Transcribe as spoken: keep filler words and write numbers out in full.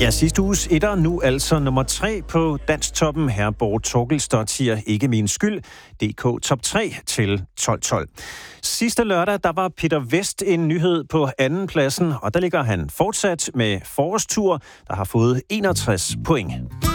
Ja, sidste uges etter, nu altså nummer tre på Dansktoppen. Herborg Torgelsdottir, Ikke min skyld. D K top tre til tolv tolv. Sidste lørdag, der var Peter Vest en nyhed på anden pladsen, og der ligger han fortsat med forårstur, der har fået enogtres point.